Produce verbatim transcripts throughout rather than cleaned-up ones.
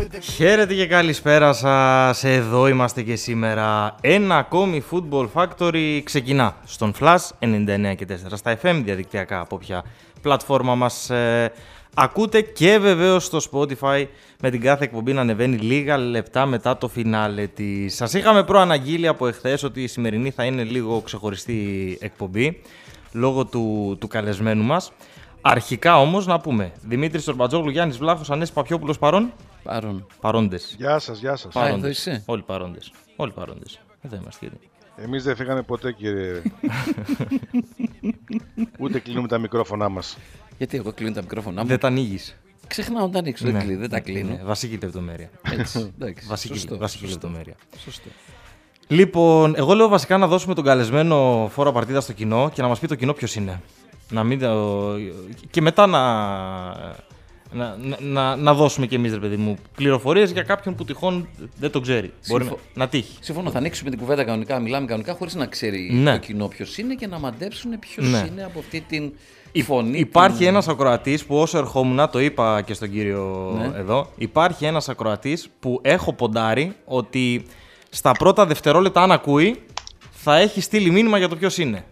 Χαίρετε και καλησπέρα σας. Εδώ είμαστε και σήμερα. Ένα ακόμη Football Factory ξεκινά στον Flash ενενήντα εννέα και τέσσερα στα εφ εμ, διαδικτυακά από όποια πλατφόρμα μας ε, ακούτε, και βεβαίως στο Spotify, με την κάθε εκπομπή να ανεβαίνει λίγα λεπτά μετά το φινάλε της. Σας είχαμε προαναγγείλει από εχθές ότι η σημερινή θα είναι λίγο ξεχωριστή εκπομπή λόγω του, του καλεσμένου μας. Αρχικά όμως να πούμε, Δημήτρης Τσορμπατζόγλου, Γιάννης Βλάχος, Ανέσης Παπιόπουλος παρών. Παρών. Παρόντες. Γεια σας, γεια σας. Α, εδώ είσαι. Όλοι παρόντες. Όλοι παρόντες. Εδώ είμαστε ήδη. Εμείς δεν φύγανε ποτέ, κύριε. Ούτε κλείνουμε τα μικρόφωνά μας. Γιατί εγώ κλείνω τα μικρόφωνά μου. Δεν τα ανοίγεις. Ξεχνάω να τα ανοίξω. Ναι. Δεν, κλείνω, δεν τα κλείνω. Ναι, βασική λεπτομέρεια. Έτσι, εντάξει, βασική σωστό, βασική σωστό. λεπτομέρεια. Σωστό. Λοιπόν, εγώ λέω βασικά να δώσουμε τον καλεσμένο φόρα παρτίδα στο κοινό και να μας πει το κοινό ποιος είναι. Να μην το... Και μετά να... Να, να, να δώσουμε κι εμείς, ρε παιδί μου, πληροφορίες για κάποιον που τυχόν δεν το ξέρει. Μπορεί Συμφω... να, να τύχει. Συμφωνώ, θα ανοίξουμε την κουβέντα κανονικά, μιλάμε κανονικά χωρίς να ξέρει Ναι. το κοινό ποιος είναι και να μαντέψουν ποιος Ναι. είναι από αυτή την φωνή. Υπάρχει την... ένας ακροατής που όσο ερχόμουν, το είπα και στον κύριο Ναι. εδώ, υπάρχει ένας ακροατής που έχω ποντάρει ότι στα πρώτα δευτερόλεπτα, αν ακούει, θα έχει στείλει μήνυμα για το ποιος είναι.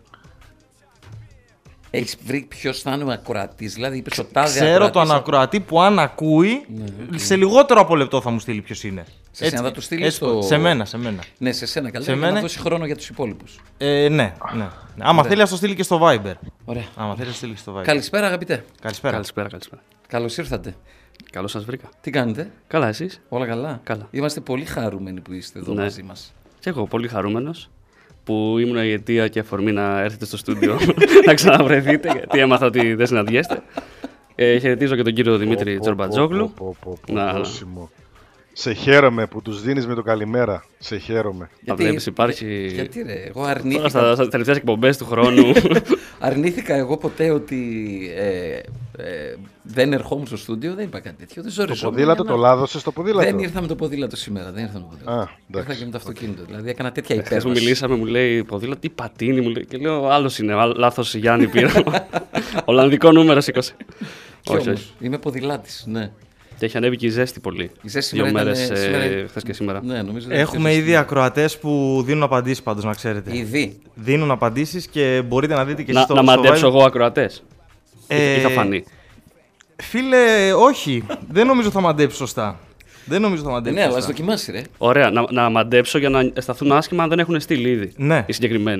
Έχεις βρει ποιος θα είναι ο ακροατής, δηλαδή είπες ο τάδε Ξέρω ακροατής, τον ακροατή που αν ακούει, Ναι, σε λιγότερο από λεπτό θα μου στείλει ποιος είναι. Σε εσένα θα του στείλει έτσι, στο... σε μένα, σε μένα. Ναι, σε σένα καλύτερα, Σε για να μένα- δώσει χρόνο για τους υπόλοιπους. Ε, ναι, ναι, ναι. Άμα θέλει, ας το στείλει και στο Viber. Ωραία. Άμα θέλει, ας το στείλει και στο Viber. Καλησπέρα αγαπητέ. Καλησπέρα. Καλησπέρα, καλησπέρα. Καλώς ήρθατε. Καλώς σας βρήκα. Τι κάνετε? Καλά, εσείς? Όλα καλά. Καλά. Είμαστε πολύ χαρούμενοι που είστε εδώ Ναι. μαζί μας. Και εγώ πολύ χαρούμενος που ήμουν η αιτία και αφορμή να έρθετε στο στούντιο να ξαναβρεθείτε, γιατί έμαθα ότι δεν συναντιέστε. Ε, χαιρετίζω και τον κύριο Δημήτρη Πω, πω, Τσορμπατζόγλου. πω, πω, πω, Να- πόσιμο. Σε χαίρομαι που τους δίνεις με το καλημέρα. Σε χαίρομαι. Θα βλέπεις, υπάρχει... Γιατί ρε, εγώ Τώρα αρνήθηκα, στα, στα τελευταίες εκπομπές του χρόνου. αρνήθηκα εγώ ποτέ ότι ε, ε, δεν ερχόμουν στο στούντιο, δεν είπα κάτι τέτοιο. Δεν Το ζοριζόμουν ποδήλατο για το να- λάδωσες στο ποδήλατο. Δεν ήρθα με το ποδήλατο σήμερα. Δεν ήρθα με το ποδήλατο. Α, εντάξει. Ήρθα και με το αυτοκίνητο. Δηλαδή έκανα τέτοια Χθες που υπέρβαση. μιλήσαμε, μου λέει ποδήλατο, τι πατίνι, μου λέει. Και λέω, άλλος είναι, α- λάθος Γιάννη πήρα. Ολλανδικό νούμερο σήκωσε. Κι Όχι, όμως, όχι. είμαι ποδηλάτης, ναι. Και έχει ανέβει και η ζέστη πολύ. Η ζέστη Δύο σήμερα μέρες, ήταν, ε, σήμερα- χθες και σήμερα. Ναι, νομίζω ήταν Έχουμε πιο ήδη ζεστή. ακροατές που δίνουν απαντήσεις, πάντως, να ξέρετε. Ήδη. Δίνουν απαντήσεις και μπορείτε να δείτε και εσείς Να, στο να στο μαντέψω Viber. εγώ ακροατές. Ε, Ή θα φανεί. Φίλε, όχι. Δεν νομίζω θα μαντέψει σωστά. Δεν νομίζω θα μαντέψει Ναι, αλλά ας σωστά. δοκιμάσει, ρε. Ωραία, να, να μαντέψω για να αισθανθούν άσχημα αν δεν έχουν στείλει ήδη. Ναι. Οι συγκεκριμένοι.